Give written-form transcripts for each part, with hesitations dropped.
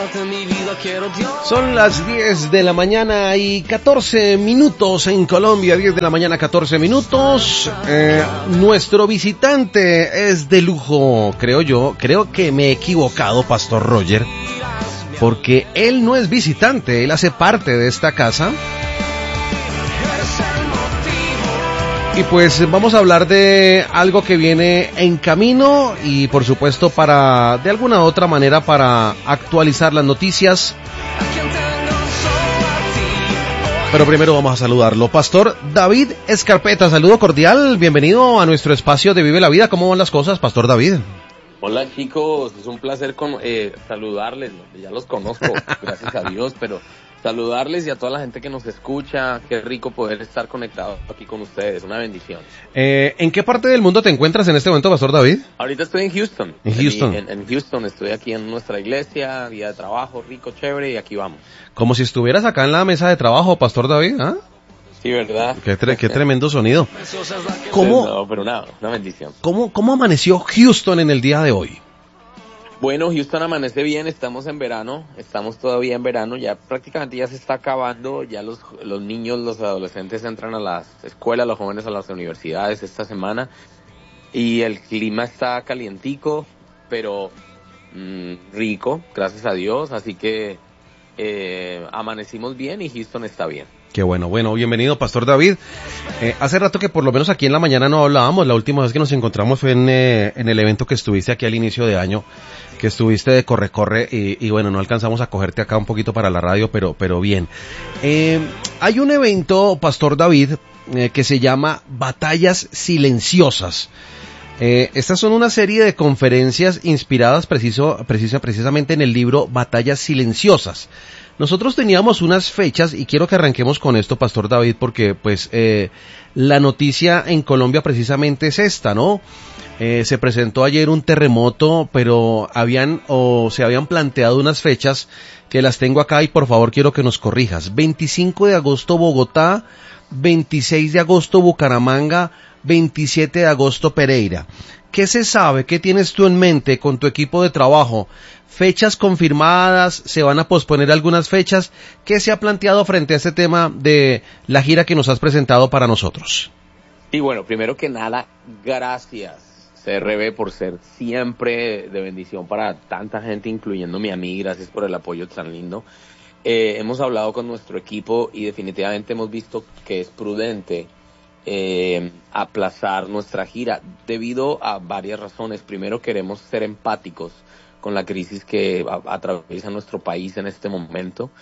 Son las 10 de la mañana y 14 minutos en Colombia, 10 de la mañana 14 minutos. Nuestro visitante es de lujo, creo que me he equivocado, Pastor Roger, porque él no es visitante, él hace parte de esta casa. Y pues vamos a hablar de algo que viene en camino y por supuesto para, de alguna u otra manera, para actualizar las noticias. Pero primero vamos a saludarlo. Pastor David Escarpeta, saludo cordial, bienvenido a nuestro espacio de Vive la Vida. ¿Cómo van las cosas, Pastor David? Hola chicos, es un placer saludarles, ya los conozco, gracias a Dios, pero saludarles y a toda la gente que nos escucha, qué rico poder estar conectado aquí con ustedes, una bendición. ¿En qué parte del mundo te encuentras en este momento, Pastor David? Ahorita estoy en Houston. En Houston. En Houston, estoy aquí en nuestra iglesia, día de trabajo, rico, chévere, y aquí vamos. Como si estuvieras acá en la mesa de trabajo, Pastor David, ¿ah? Sí, ¿verdad? Qué tremendo sonido. No, pero una bendición. ¿Cómo amaneció Houston en el día de hoy? Bueno, Houston amanece bien, estamos en verano, estamos todavía en verano, ya prácticamente ya se está acabando, ya los niños, los adolescentes entran a las escuelas, los jóvenes a las universidades esta semana, y el clima está calientico, pero rico, gracias a Dios, así que amanecimos bien y Houston está bien. Qué bueno, bienvenido Pastor David. Hace rato que por lo menos aquí en la mañana no hablábamos, la última vez que nos encontramos fue en el evento que estuviste aquí al inicio de año, que estuviste de corre, y bueno, no alcanzamos a cogerte acá un poquito para la radio, pero bien. Hay un evento, Pastor David, que se llama Batallas Silenciosas. Estas son una serie de conferencias inspiradas precisamente en el libro Batallas Silenciosas. Nosotros teníamos unas fechas y quiero que arranquemos con esto, Pastor David, porque pues la noticia en Colombia precisamente es esta, ¿no? Se presentó ayer un terremoto, pero se habían planteado unas fechas que las tengo acá y por favor quiero que nos corrijas. 25 de agosto Bogotá, 26 de agosto Bucaramanga, 27 de agosto Pereira. ¿Qué se sabe? ¿Qué tienes tú en mente con tu equipo de trabajo? ¿Fechas confirmadas? ¿Se van a posponer algunas fechas? ¿Qué se ha planteado frente a este tema de la gira que nos has presentado para nosotros? Y bueno, primero que nada, gracias CRB por ser siempre de bendición para tanta gente, incluyéndome a mí. Gracias por el apoyo tan lindo. Hemos hablado con nuestro equipo y definitivamente hemos visto que es prudente aplazar nuestra gira debido a varias razones. Primero, queremos ser empáticos con la crisis que atraviesa nuestro país en este momento,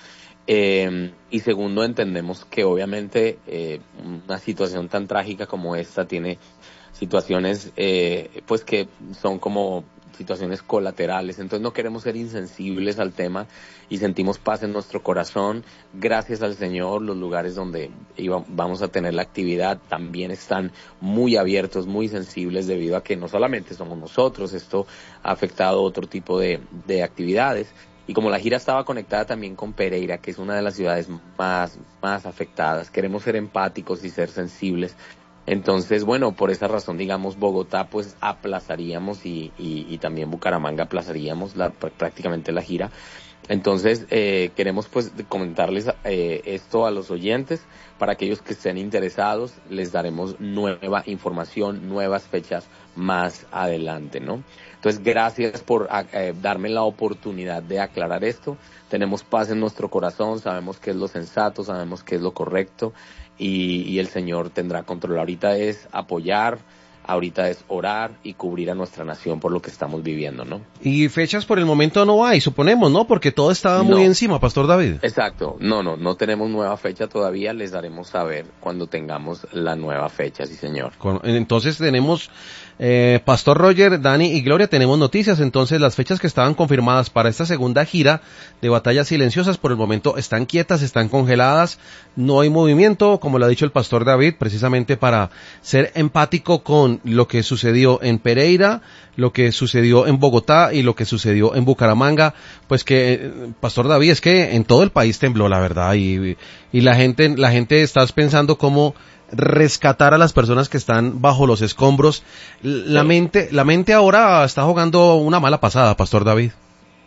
y segundo, entendemos que obviamente una situación tan trágica como esta tiene situaciones pues que son como situaciones colaterales, entonces no queremos ser insensibles al tema y sentimos paz en nuestro corazón. Gracias al Señor, los lugares donde vamos a tener la actividad también están muy abiertos, muy sensibles, debido a que no solamente somos nosotros, esto ha afectado otro tipo de actividades. Y como la gira estaba conectada también con Pereira, que es una de las ciudades más afectadas, queremos ser empáticos y ser sensibles. Entonces, bueno, por esa razón, digamos, Bogotá pues aplazaríamos y también Bucaramanga aplazaríamos prácticamente la gira. Entonces, queremos pues comentarles esto a los oyentes. Para aquellos que estén interesados, les daremos nueva información, nuevas fechas más adelante, ¿no? Entonces, gracias por darme la oportunidad de aclarar esto. Tenemos paz en nuestro corazón, sabemos qué es lo sensato, sabemos qué es lo correcto, y el Señor tendrá control. Ahorita es apoyar, ahorita es orar y cubrir a nuestra nación por lo que estamos viviendo, ¿no? Y fechas por el momento no hay, suponemos, ¿no? Porque todo estaba muy encima, Pastor David. Exacto, no tenemos nueva fecha todavía, les daremos saber cuando tengamos la nueva fecha, sí señor. Entonces tenemos, Pastor Roger, Dani y Gloria, tenemos noticias. Entonces las fechas que estaban confirmadas para esta segunda gira de Batallas Silenciosas por el momento están quietas, están congeladas, no hay movimiento, como lo ha dicho el Pastor David, precisamente para ser empático con lo que sucedió en Pereira, lo que sucedió en Bogotá y lo que sucedió en Bucaramanga. Pues que, Pastor David, es que en todo el país tembló, la verdad, y la gente está pensando cómo rescatar a las personas que están bajo los escombros. La mente ahora está jugando una mala pasada, Pastor David.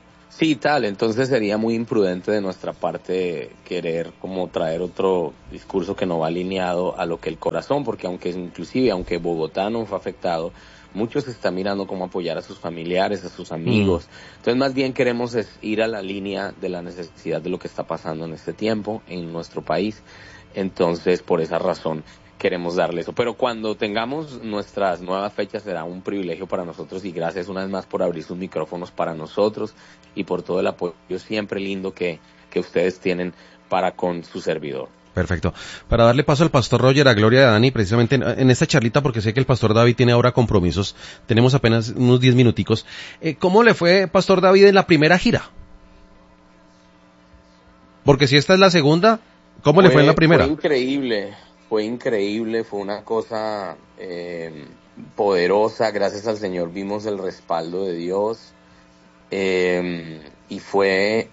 Sí, tal, entonces sería muy imprudente de nuestra parte querer como traer otro discurso que no va alineado a lo que el corazón, porque aunque Bogotá no fue afectado, muchos están mirando cómo apoyar a sus familiares, a sus Mm. amigos. Entonces más bien queremos es ir a la línea de la necesidad de lo que está pasando en este tiempo en nuestro país. Entonces por esa razón queremos darle eso. Pero cuando tengamos nuestras nuevas fechas será un privilegio para nosotros y gracias una vez más por abrir sus micrófonos para nosotros y por todo el apoyo siempre lindo que ustedes tienen para con su servidor. Perfecto. Para darle paso al pastor Roger, a Gloria y a Dani, precisamente en esta charlita, porque sé que el pastor David tiene ahora compromisos, tenemos apenas unos 10 minuticos. ¿Cómo le fue, pastor David, en la primera gira? Porque si esta es la segunda, ¿cómo le fue en la Fue primera? increíble, fue una cosa poderosa, gracias al Señor vimos el respaldo de Dios y fue,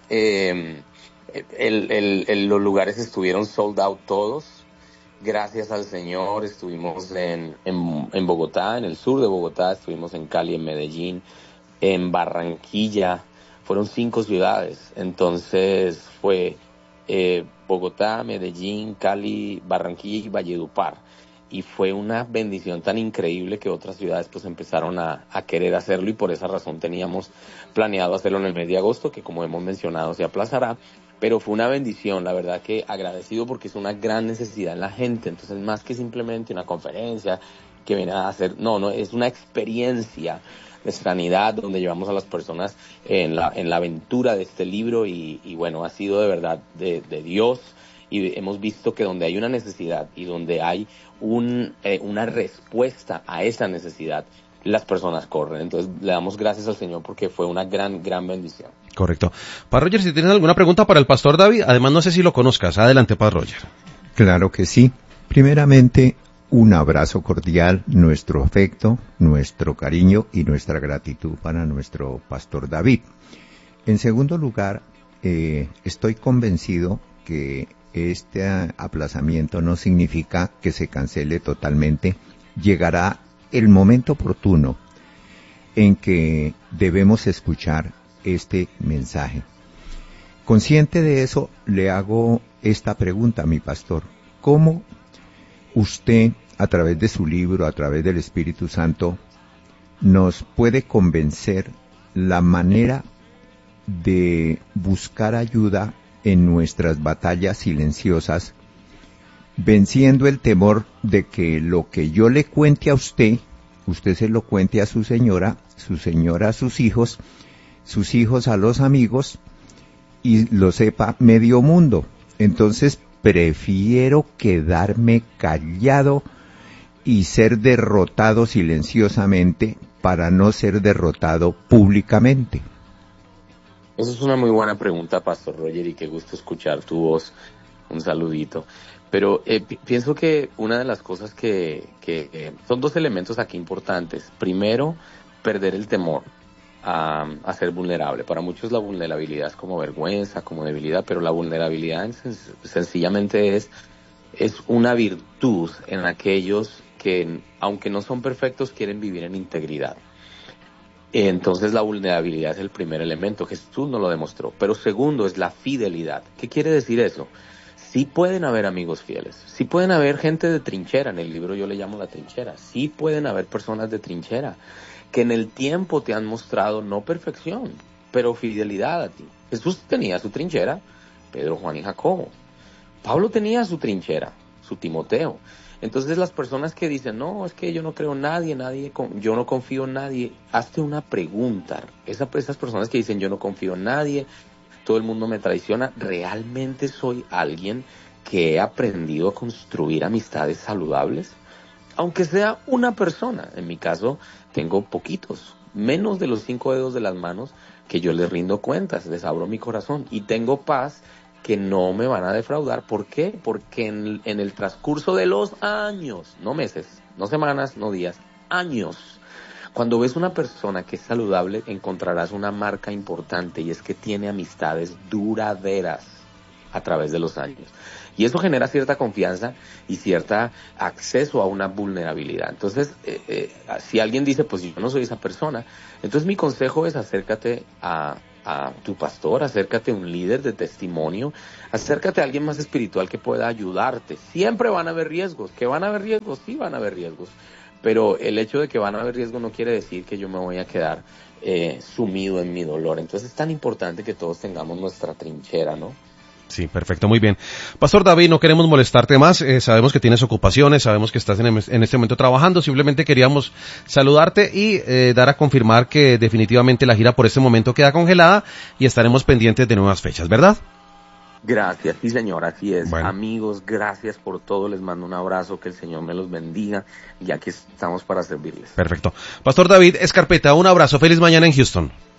los lugares estuvieron sold out todos, gracias al Señor estuvimos en Bogotá, en el sur de Bogotá, estuvimos en Cali, en Medellín, en Barranquilla, fueron 5 ciudades, entonces fue Bogotá, Medellín, Cali, Barranquilla y Valledupar. Y fue una bendición tan increíble que otras ciudades pues empezaron a querer hacerlo y por esa razón teníamos planeado hacerlo en el mes de agosto, que como hemos mencionado se aplazará, pero fue una bendición, la verdad que agradecido porque es una gran necesidad en la gente, entonces más que simplemente una conferencia que viene a hacer, no, es una experiencia de sanidad donde llevamos a las personas en la aventura de este libro y bueno, ha sido de verdad de Dios y hemos visto que donde hay una necesidad y donde hay una respuesta a esa necesidad, las personas corren. Entonces le damos gracias al Señor porque fue una gran bendición. Correcto. Padre Roger, si tienes alguna pregunta para el pastor David, además no sé si lo conozcas. Adelante, Padre Roger. Claro que sí. Primeramente, un abrazo cordial, nuestro afecto, nuestro cariño y nuestra gratitud para nuestro pastor David. En segundo lugar, estoy convencido que este aplazamiento no significa que se cancele totalmente. Llegará el momento oportuno en que debemos escuchar este mensaje. Consciente de eso, le hago esta pregunta a mi pastor. ¿Cómo usted, a través de su libro, a través del Espíritu Santo, nos puede convencer la manera de buscar ayuda en nuestras batallas silenciosas, venciendo el temor de que lo que yo le cuente a usted se lo cuente a su señora a sus hijos a los amigos, y lo sepa medio mundo? Entonces prefiero quedarme callado y ser derrotado silenciosamente para no ser derrotado públicamente. Esa es una muy buena pregunta, Pastor Roger, y qué gusto escuchar tu voz. Un saludito. Pero pienso que una de las cosas que son 2 elementos aquí importantes. Primero, perder el temor a ser vulnerable. Para muchos la vulnerabilidad es como vergüenza, como debilidad, pero la vulnerabilidad sencillamente es una virtud en aquellos que, aunque no son perfectos, quieren vivir en integridad. Entonces la vulnerabilidad es el primer elemento. Jesús nos lo demostró. Pero segundo es la fidelidad. ¿Qué quiere decir eso? Sí pueden haber amigos fieles, sí pueden haber gente de trinchera, en el libro yo le llamo la trinchera, sí pueden haber personas de trinchera que en el tiempo te han mostrado no perfección, pero fidelidad a ti. Jesús tenía su trinchera, Pedro, Juan y Jacobo. Pablo tenía su trinchera, su Timoteo. Entonces las personas que dicen, no, es que yo no creo en nadie, yo no confío en nadie, hazte una pregunta. Esas personas que dicen, yo no confío en nadie, todo el mundo me traiciona, ¿realmente soy alguien que he aprendido a construir amistades saludables? Aunque sea una persona, en mi caso tengo poquitos, menos de los 5 dedos de las manos que yo les rindo cuentas, les abro mi corazón y tengo paz que no me van a defraudar. ¿Por qué? Porque en el transcurso de los años, no meses, no semanas, no días, años, cuando ves una persona que es saludable, encontrarás una marca importante y es que tiene amistades duraderas a través de los años. Y eso genera cierta confianza y cierto acceso a una vulnerabilidad. Entonces, si alguien dice, pues yo no soy esa persona, entonces mi consejo es acércate a a tu pastor, acércate a un líder de testimonio, acércate a alguien más espiritual que pueda ayudarte. Siempre van a haber riesgos. ¿Que van a haber riesgos? Sí van a haber riesgos. Pero el hecho de que van a haber riesgos no quiere decir que yo me voy a quedar sumido en mi dolor. Entonces es tan importante que todos tengamos nuestra trinchera, ¿no? Sí, perfecto, muy bien. Pastor David, no queremos molestarte más, sabemos que tienes ocupaciones, sabemos que estás en este momento trabajando, simplemente queríamos saludarte y dar a confirmar que definitivamente la gira por este momento queda congelada y estaremos pendientes de nuevas fechas, ¿verdad? Gracias, sí señor, así es. Bueno. Amigos, gracias por todo, les mando un abrazo, que el Señor me los bendiga, ya que estamos para servirles. Perfecto. Pastor David Escarpeta, un abrazo, feliz mañana en Houston.